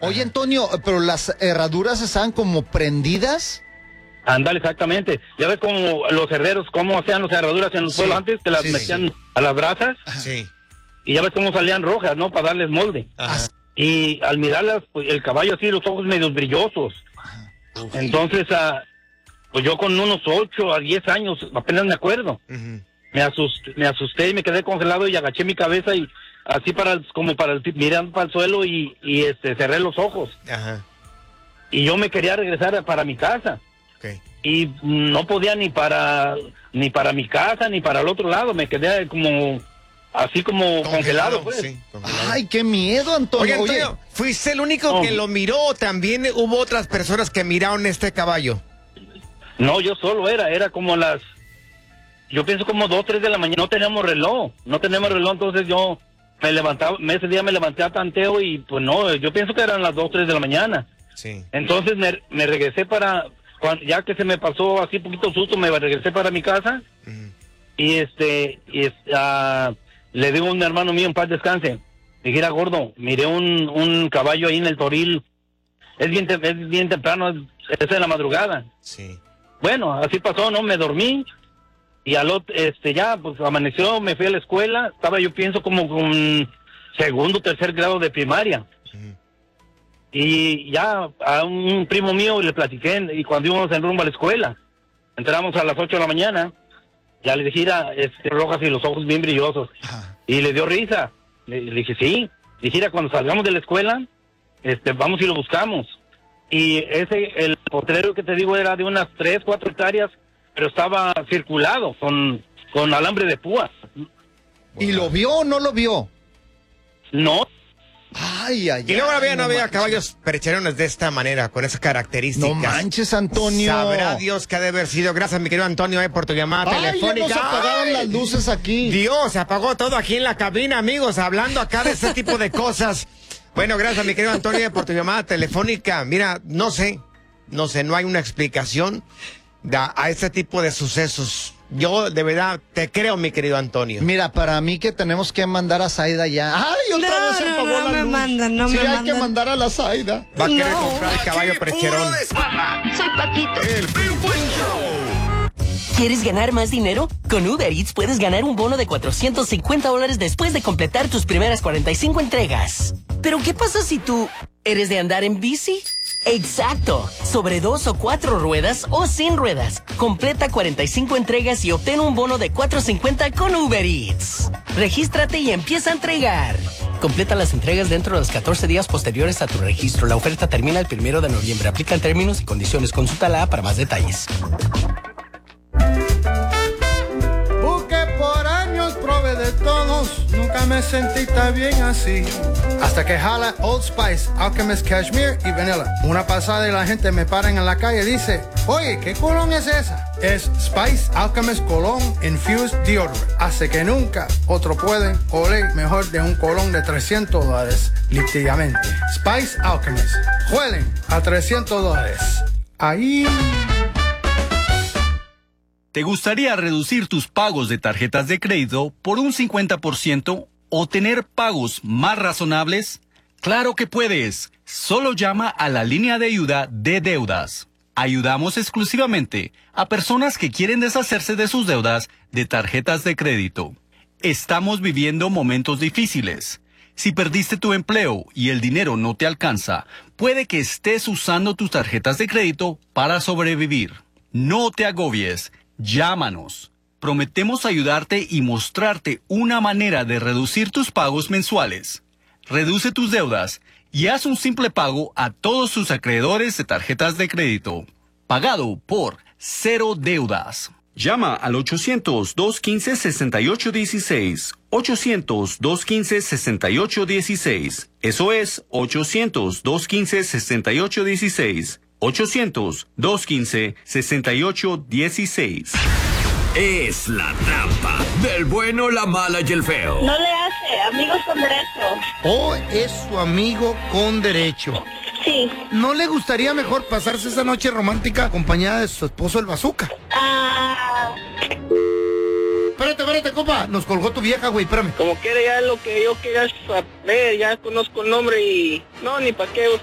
Oye, Antonio, pero las herraduras estaban como prendidas. Ándale, exactamente. Ya ves como los herreros, cómo hacían las herraduras en los pueblos antes, que las metían a las brasas. Sí. Y ya ves cómo salían rojas, ¿no? Para darles molde. Ajá. Y al mirarlas, pues, el caballo así, los ojos medio brillosos. Entonces, pues yo con unos 8 a 10 años, apenas me acuerdo. Me asusté y me quedé congelado y agaché mi cabeza y así mirando para el suelo y cerré los ojos. Ajá. Y yo me quería regresar para mi casa. Okay. Y no podía ni para mi casa ni para el otro lado. Me quedé como así como congelado, pues. Sí, congelado. Ay, qué miedo, Antonio. Oye, Antonio, ¿fuiste el único que lo miró o también hubo otras personas que miraron este caballo? No, yo solo era como yo pienso como 2, 3 de la mañana. No teníamos reloj, entonces yo ese día me levanté a tanteo y pues no, yo pienso que eran las 2, 3 de la mañana. Sí. Entonces me regresé ya que se me pasó así poquito susto, me regresé para mi casa. Y le digo a un hermano mío, en paz descanse, dijera, gordo, miré un caballo ahí en el Toril, es bien temprano, es de la madrugada. Sí. Bueno, así pasó, ¿no? Me dormí y ya, pues amaneció, me fui a la escuela, estaba yo pienso como con segundo, tercer grado de primaria. Y ya a un primo mío le platiqué y cuando íbamos en rumbo a la escuela, entramos a las 8 de la mañana, ya le dije, rojas y los ojos bien brillosos. Y le dio risa. Le dije, sí. Dije, cuando salgamos de la escuela, vamos y lo buscamos. Y el potrero que te digo era de unas 3, 4 hectáreas, pero estaba circulado con alambre de púas. ¿Y lo vio o no lo vio? No. Ay, ay, Y luego no había manches. caballos percherones de esta manera, con esas características. No manches, Antonio. Sabrá Dios qué ha de haber sido. Gracias, mi querido Antonio, por tu llamada telefónica. Ya nos apagaron las luces aquí. Dios, se apagó todo aquí en la cabina, amigos, hablando acá de este tipo de cosas. Bueno, gracias, mi querido Antonio, por tu llamada telefónica. Mira, no sé, no hay una explicación a este tipo de sucesos. Yo, de verdad, te creo, mi querido Antonio. Mira, para mí que tenemos que mandar a Zaida ya. ¡Ay, otra vez se apagó la luz! Sí, hay que mandar a la Zaida. Va a querer comprar el caballo percherón. Soy Paquito. El Buen Show. ¿Quieres ganar más dinero? Con Uber Eats puedes ganar un bono de $450 después de completar tus primeras 45 entregas. ¿Pero qué pasa si tú eres de andar en bici? ¡Exacto! Sobre 2 o 4 ruedas o sin ruedas. Completa 45 entregas y obtén un bono de $450 con Uber Eats. Regístrate y empieza a entregar. Completa las entregas dentro de los 14 días posteriores a tu registro. La oferta termina el 1 de noviembre. Aplican términos y condiciones. Consulta la app para más detalles. Busqué por años, probé de todos, nunca me sentí tan bien así. Hasta que jala Old Spice, Alchemist Cashmere y Vanilla. Una pasada y la gente me para en la calle y dice, oye, ¿qué colón es esa? Es Spice Alchemist Cologne Infused Deodorant. Hace que nunca otro puede oler mejor de un colón de $300, literalmente. Spice Alchemist. Huelen a $300. Ahí... ¿Te gustaría reducir tus pagos de tarjetas de crédito por un 50% o tener pagos más razonables? ¡Claro que puedes! Solo llama a la línea de ayuda de deudas. Ayudamos exclusivamente a personas que quieren deshacerse de sus deudas de tarjetas de crédito. Estamos viviendo momentos difíciles. Si perdiste tu empleo y el dinero no te alcanza, puede que estés usando tus tarjetas de crédito para sobrevivir. No te agobies. Llámanos. Prometemos ayudarte y mostrarte una manera de reducir tus pagos mensuales. Reduce tus deudas y haz un simple pago a todos tus acreedores de tarjetas de crédito. Pagado por Cero Deudas. Llama al 800-215-6816. 800-215-6816. Eso es 800-215-6816. 800-215-6816. Es la trampa del bueno, la mala y el feo. No le hace, amigos con derecho. Oh, es su amigo con derecho. Sí. ¿No le gustaría mejor pasarse esa noche romántica acompañada de su esposo el bazooka? Espérate, compa. Nos colgó tu vieja, güey, espérame. Como que era ya lo que yo quería saber, ya conozco el nombre y... No, ni para qué